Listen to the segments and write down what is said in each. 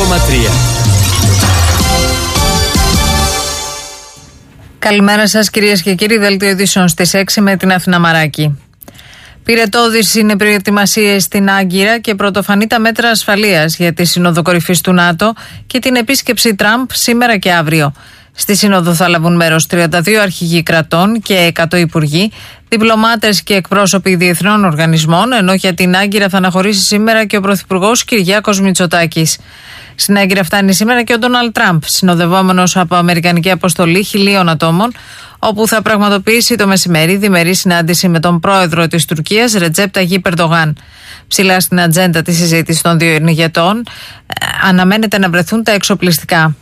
Καλημέρα σας κυρίες και κύριοι, δελτίο ειδήσεων στις 6 με την Αθηνά Μαράκη. Πυρετώδεις είναι προετοιμασίες στην Άγκυρα και πρωτοφανή τα μέτρα ασφαλείας για τη Σύνοδο Κορυφής του ΝΑΤΟ και την επίσκεψη Τραμπ σήμερα και αύριο. Στη Σύνοδο θα λάβουν μέρος 32 αρχηγοί κρατών και 100 υπουργοί, διπλωμάτες και εκπρόσωποι διεθνών οργανισμών, ενώ για την Άγκυρα θα αναχωρήσει σήμερα και ο Πρωθυπουργός Κυριάκος Μητσοτάκης. Στην Άγκυρα φτάνει σήμερα και ο Ντόναλντ Τραμπ, συνοδευόμενος από αμερικανική αποστολή 1.000 ατόμων, όπου θα πραγματοποιήσει το μεσημέρι διμερή συνάντηση με τον πρόεδρο της Τουρκίας, Ρετζέπ Ταγίπ Ερντογάν. Ψηλά στην ατζέντα της συζήτησης των δύο ηγετών αναμένεται να βρεθούν τα εξοπλιστικά.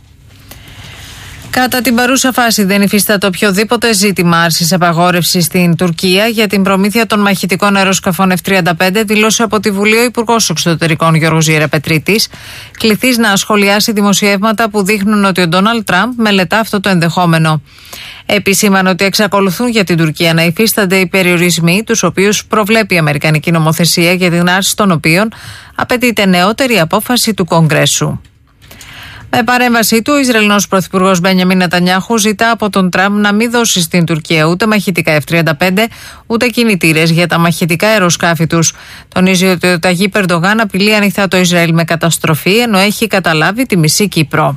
Κατά την παρούσα φάση δεν υφίσταται οποιοδήποτε ζήτημα άρσης απαγόρευσης στην Τουρκία για την προμήθεια των μαχητικών αεροσκαφών F-35, δήλωσε από τη Βουλή ο Υπουργός Εξωτερικών Γιώργος Γεραπετρίτης, κληθής να σχολιάσει δημοσιεύματα που δείχνουν ότι ο Ντόναλντ Τραμπ μελετά αυτό το ενδεχόμενο. Επισήμανε ότι εξακολουθούν για την Τουρκία να υφίστανται οι περιορισμοί, τους οποίους προβλέπει η Αμερικανική νομοθεσία, για την άρση των οποίων απαιτείται νεότερη απόφαση του Κογκρέσου. Με παρέμβασή του, ο Ισραηλινός Πρωθυπουργός Μπένιαμιν Νετανιάχου ζητά από τον Τραμπ να μην δώσει στην Τουρκία ούτε μαχητικά F-35, ούτε κινητήρες για τα μαχητικά αεροσκάφη τους. Τονίζει ότι ο Ταγίπ Ερντογάν απειλεί ανοιχτά το Ισραήλ με καταστροφή, ενώ έχει καταλάβει τη μισή Κύπρο.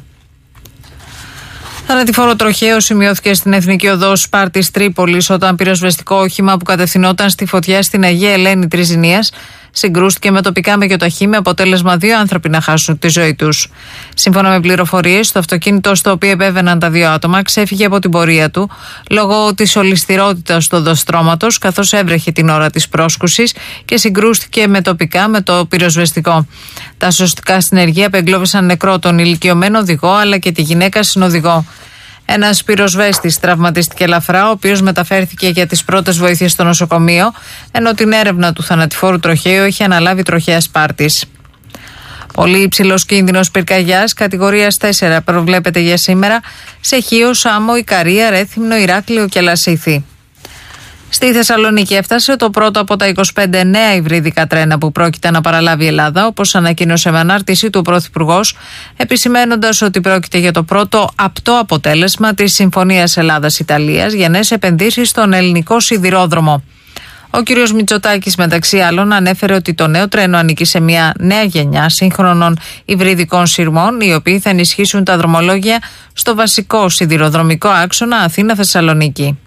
Θανατηφόρο τροχαίο σημειώθηκε στην Εθνική Οδό Σπάρτης Τρίπολης όταν πυροσβεστικό όχημα που κατευθυνόταν στη φωτιά στην Αγία Ελένη Τριζηνίας συγκρούστηκε με τοπικά μεγετοχή, με αποτέλεσμα 2 άνθρωποι να χάσουν τη ζωή τους. Σύμφωνα με πληροφορίες, το αυτοκίνητο στο οποίο επέβαιναν τα 2 άτομα ξέφυγε από την πορεία του λόγω της ολισθηρότητας του οδοστρώματος, καθώς έβρεχε την ώρα της πρόσκουσης και συγκρούστηκε με τοπικά με το πυροσβεστικό. Τα σωστικά συνεργεία απεγκλώβησαν νεκρό τον ηλικιωμένο οδηγό αλλά και τη γυναίκα συνοδηγό. Ένας πυροσβέστης τραυματίστηκε ελαφρά, ο οποίος μεταφέρθηκε για τις πρώτες βοήθειες στο νοσοκομείο, ενώ την έρευνα του θανατηφόρου τροχαίου έχει αναλάβει τροχαία Σπάρτης. Πολύ υψηλός κίνδυνος πυρκαγιάς κατηγορίας 4 προβλέπεται για σήμερα σε Χίο, Σάμο, Ικαρία, Ρέθυμνο, Ηράκλειο και Λασίθι. Στη Θεσσαλονίκη έφτασε το πρώτο από τα 25 νέα υβριδικά τρένα που πρόκειται να παραλάβει η Ελλάδα, όπως ανακοίνωσε με ανάρτηση του Πρωθυπουργός, επισημένοντας ότι πρόκειται για το πρώτο απτό αποτέλεσμα της Συμφωνίας Ελλάδας-Ιταλίας για νέες επενδύσεις στον ελληνικό σιδηρόδρομο. Ο κ. Μητσοτάκης, μεταξύ άλλων, ανέφερε ότι το νέο τρένο ανήκει σε μια νέα γενιά σύγχρονων υβριδικών σειρμών, οι οποίοι θα ενισχύσουν τα δρομολόγια στο βασικό σιδηροδρομικό άξονα Αθήνα-Θεσσαλονίκη.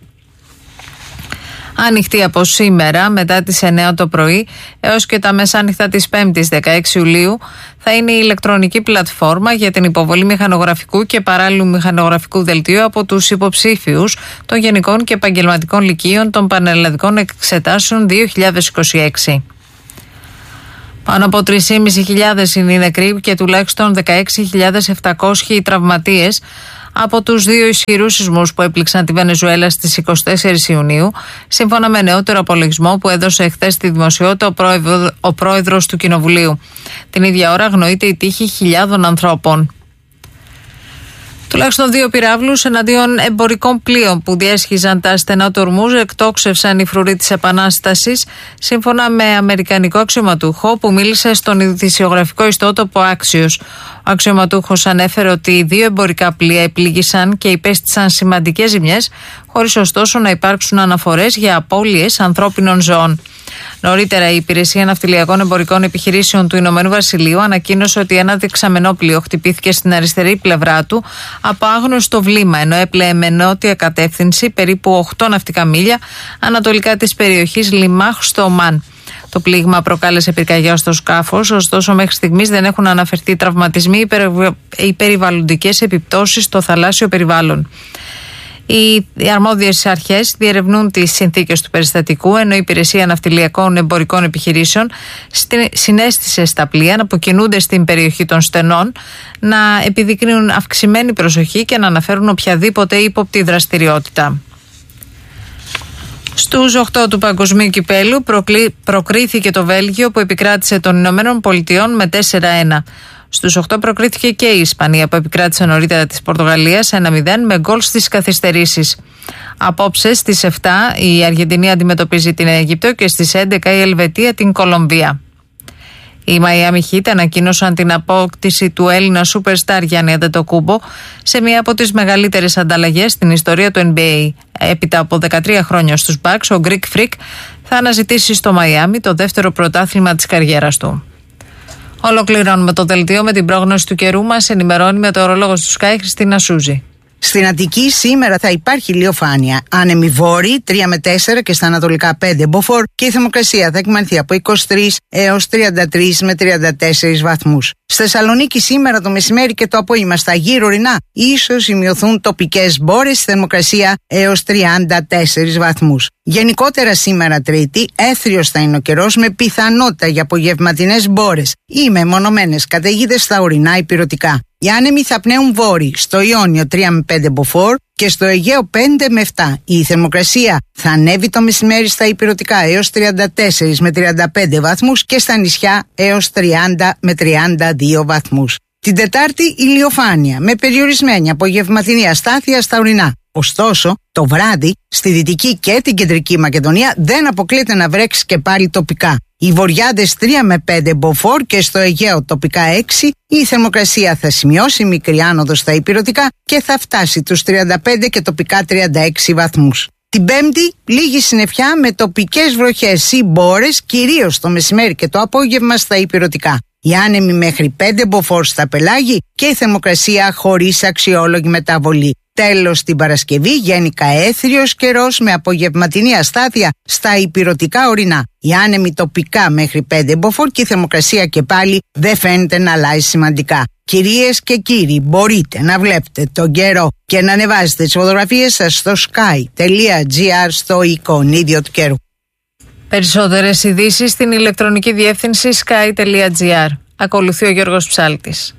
Ανοιχτή από σήμερα μετά τις 9 το πρωί έως και τα μεσάνυχτα της 5ης 16 Ιουλίου θα είναι η ηλεκτρονική πλατφόρμα για την υποβολή μηχανογραφικού και παράλληλου μηχανογραφικού δελτίου από τους υποψήφιους των γενικών και επαγγελματικών λυκείων των πανελλαδικών εξετάσεων 2026. Πάνω από 3.500 είναι οι νεκροί και τουλάχιστον 16.700 οι τραυματίες από τους 2 ισχυρούς σεισμούς που έπληξαν τη Βενεζουέλα στις 24 Ιουνίου, σύμφωνα με νεότερο απολογισμό που έδωσε χθες στη δημοσιότητα ο πρόεδρος του Κοινοβουλίου. Την ίδια ώρα αγνοείται η τύχη χιλιάδων ανθρώπων. Τουλάχιστον 2 πυράβλους εναντίον εμπορικών πλοίων που διέσχιζαν τα στενά του Ορμούζ εκτόξευσαν οι φρουροί της Επανάστασης, σύμφωνα με αμερικανικό αξιωματούχο που μίλησε στον ειδησιογραφικό ιστότοπο Axios. Ο αξιωματούχος ανέφερε ότι 2 εμπορικά πλοία επλήγησαν και υπέστησαν σημαντικές ζημιές, χωρίς ωστόσο να υπάρξουν αναφορές για απώλειες ανθρώπινων ζώων. Νωρίτερα, η Υπηρεσία Ναυτιλιακών Εμπορικών Επιχειρήσεων του Ηνωμένου Βασιλείου ανακοίνωσε ότι ένα δεξαμενό πλοίο χτυπήθηκε στην αριστερή πλευρά του από άγνωστο βλήμα, ενώ έπλεε με νότια κατεύθυνση περίπου 8 ναυτικά μίλια ανατολικά της περιοχής Λιμάχ στο Ομάν. Το πλήγμα προκάλεσε πυρκαγιά στο σκάφος, ωστόσο μέχρι στιγμής δεν έχουν αναφερθεί τραυματισμοί ή περιβαλλοντικές επιπτώσεις στο θαλάσσιο περιβάλλον. Οι αρμόδιες αρχές διερευνούν τις συνθήκες του περιστατικού, ενώ η Υπηρεσία Ναυτιλιακών Εμπορικών Επιχειρήσεων συνέστησε στα πλοία να αποκινούνται στην περιοχή των στενών, να επιδεικνύουν αυξημένη προσοχή και να αναφέρουν οποιαδήποτε ύποπτη δραστηριότητα. Στους 8 του Παγκοσμίου Κυπέλου προκρίθηκε το Βέλγιο που επικράτησε των Ηνωμένων Πολιτειών με 4-1. Στους 8 προκρίθηκε και η Ισπανία που επικράτησε νωρίτερα της Πορτογαλίας 1-0 με γκολ στις καθυστερήσεις. Απόψε στις 7 η Αργεντινή αντιμετωπίζει την Αίγυπτο και στις 11 η Ελβετία την Κολομβία. Οι Miami Heat ανακοίνωσαν την απόκτηση του Έλληνα superstar Γιάννη Αντετοκούμπο σε μία από τις μεγαλύτερες ανταλλαγές στην ιστορία του NBA. Έπειτα από 13 χρόνια στους Bucks, ο Greek Freak θα αναζητήσει στο Μαϊάμι το δεύτερο πρωτάθλημα της καριέρας του. Ολοκληρώνουμε το δελτίο με την πρόγνωση του καιρού μας. Ενημερώνει μετεωρολόγος του Sky Χριστίνα Σούζη. Στην Αττική σήμερα θα υπάρχει ηλιοφάνεια. Άνεμοι βόρειοι 3 με 4 και στα ανατολικά 5 μποφόρ και η θερμοκρασία θα εκμανθεί από 23 έως 33 με 34 βαθμούς. Στη Θεσσαλονίκη σήμερα το μεσημέρι και το απόγευμα στα γύρω ορεινά ίσως σημειωθούν τοπικές μπόρες, θερμοκρασία έως 34 βαθμούς. Γενικότερα σήμερα Τρίτη έθριος θα είναι ο καιρός με πιθανότητα για απογευματινές μπόρες ή με μονομένες καταιγίδες στα ορεινά υπηρετικά. Οι άνεμοι θα πνέουν βόρειοι, στο Ιόνιο 3 με 5 μποφόρ και στο Αιγαίο 5 με 7. Η θερμοκρασία θα ανέβει το μεσημέρι στα υπηρετικά έως 34 με 35 βαθμούς και στα νησιά έως 30 με 32 βαθμούς. Την Τετάρτη ηλιοφάνεια με περιορισμένη απογευματινή αστάθεια στα ορεινά. Ωστόσο, το βράδυ στη Δυτική και την Κεντρική Μακεδονία δεν αποκλείεται να βρέξει και πάλι τοπικά. Οι βορειάδες 3 με 5 μποφόρ και στο Αιγαίο τοπικά 6. Η θερμοκρασία θα σημειώσει μικρή άνοδο στα υπηρετικά και θα φτάσει τους 35 και τοπικά 36 βαθμούς. Την Πέμπτη λίγη συννεφιά με τοπικές βροχές ή μπόρες, κυρίως το μεσημέρι και το απόγευμα στα υπηρετικά. Οι άνεμοι μέχρι 5 μποφόρ στα πελάγη και η θερμοκρασία χωρίς αξιόλογη μεταβολή. Τέλος την Παρασκευή γενικά έθριος καιρός με απογευματινή αστάθεια στα υπηρετικά ορεινά. Οι άνεμοι τοπικά μέχρι 5 μποφόρ και η θερμοκρασία και πάλι δεν φαίνεται να αλλάζει σημαντικά. Κυρίες και κύριοι, μπορείτε να βλέπετε τον καιρό και να ανεβάζετε τις φωτογραφίες σας στο sky.gr στο εικονίδιο του καιρού. Περισσότερες ειδήσεις στην ηλεκτρονική διεύθυνση sky.gr. Ακολουθεί ο Γιώργος Ψάλτης.